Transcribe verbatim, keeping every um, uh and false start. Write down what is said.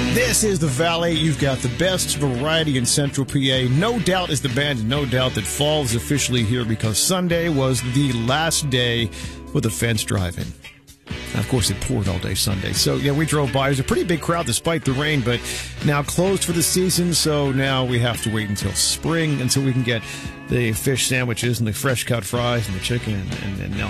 This is the Valley. You've got the best variety in Central P A. No doubt is the band, and no doubt that fall is officially here because Sunday was the last day for the fence drive-in. Now, of course, it poured all day Sunday. So, yeah, we drove by. It was a pretty big crowd despite the rain, but now closed for the season. So now we have to wait until spring until we can get the fish sandwiches and the fresh cut fries and the chicken and, and, and